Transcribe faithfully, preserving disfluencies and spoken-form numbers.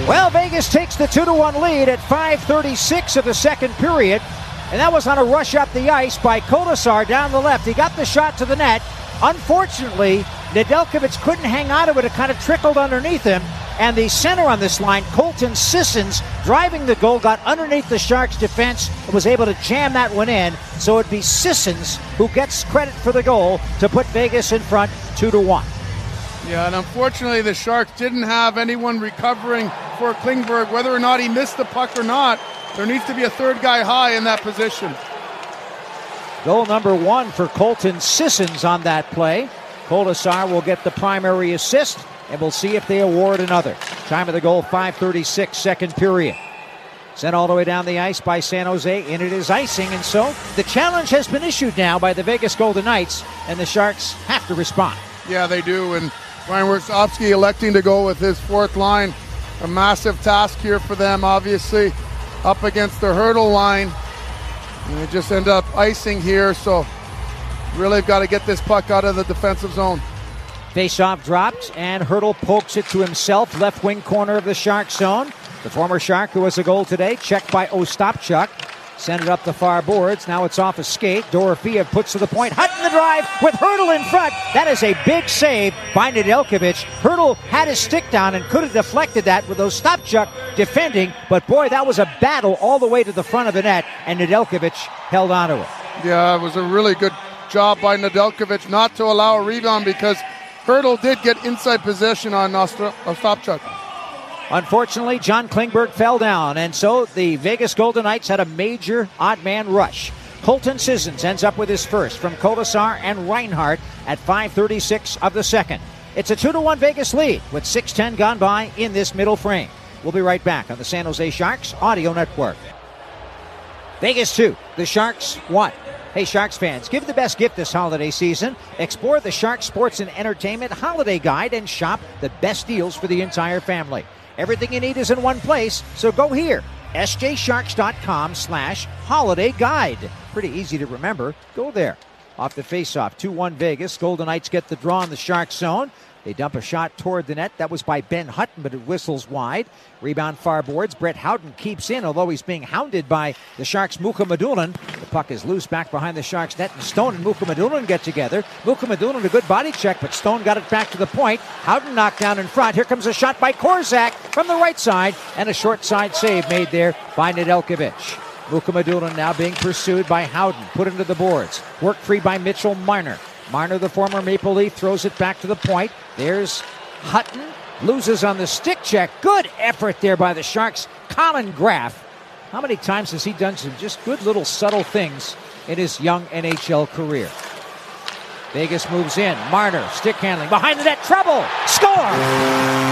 Well, Vegas takes the two to one lead at five thirty-six of the second period. And that was on a rush up the ice by Kolesar down the left. He got the shot to the net. Unfortunately, Nedeljkovic couldn't hang on to it. It kind of trickled underneath him. And the center on this line, Colton Sissons, driving the goal, got underneath the Sharks' defense and was able to jam that one in. So it'd be Sissons who gets credit for the goal to put Vegas in front two to one. Yeah, and unfortunately the Sharks didn't have anyone recovering for Klingberg. Whether or not he missed the puck or not, there needs to be a third guy high in that position. Goal number one for Colton Sissons on that play. Kolesar will get the primary assist, and we'll see if they award another. Time of the goal, five thirty-six, second period. Sent all the way down the ice by San Jose, and it is icing, and so the challenge has been issued now by the Vegas Golden Knights, and the Sharks have to respond. Yeah, they do, and Ryan Warsofsky electing to go with his fourth line. A massive task here for them, obviously, up against the Hurdle line. And they just end up icing here, so really got to get this puck out of the defensive zone. Face-off dropped, and Hurdle pokes it to himself, left wing corner of the Shark zone. The former Shark who has a goal today, checked by Ostapchuk. Sent it up the far boards. Now it's off a skate. Dorofeev puts to the point. Hutton the drive with Hurdle in front. That is a big save by Nedeljkovic. Hurdle had his stick down and could have deflected that with Ostapchuk defending. But boy, that was a battle all the way to the front of the net, and Nedeljkovic held on to it. Yeah, it was a really good job by Nedeljkovic not to allow a rebound because Hurdle did get inside possession on Ostapchuk. Unfortunately, John Klingberg fell down, and so the Vegas Golden Knights had a major odd man rush. Colton Sissons ends up with his first from Kolesar and Reinhart at five thirty-six of the second. It's a two to one Vegas lead with six ten gone by in this middle frame. We'll be right back on the San Jose Sharks Audio Network. Vegas two, the Sharks one. Hey, Sharks fans, give the best gift this holiday season. Explore the Sharks Sports and Entertainment Holiday Guide and shop the best deals for the entire family. Everything you need is in one place, so go here. S J Sharks dot com slash holiday guide. Pretty easy to remember. Go there. Off the faceoff, two one Vegas. Golden Knights get the draw in the Sharks zone. They dump a shot toward the net. That was by Ben Hutton, but it whistles wide. Rebound far boards. Brett Howden keeps in, although he's being hounded by the Sharks' Mukhamadullin. The puck is loose back behind the Sharks' net, and Stone and Mukhamadullin get together. Mukhamadullin a good body check, but Stone got it back to the point. Howden knocked down in front. Here comes a shot by Korczak from the right side, and a short side save made there by Nedeljkovic. Mukhamadullin now being pursued by Howden. Put into the boards. Worked free by Mitchell Marner. Marner, the former Maple Leaf, throws it back to the point. There's Hutton. Loses on the stick check. Good effort there by the Sharks. Colin Graf. How many times has he done some just good little subtle things in his young N H L career? Vegas moves in. Marner, stick handling. Behind the net, trouble. Score!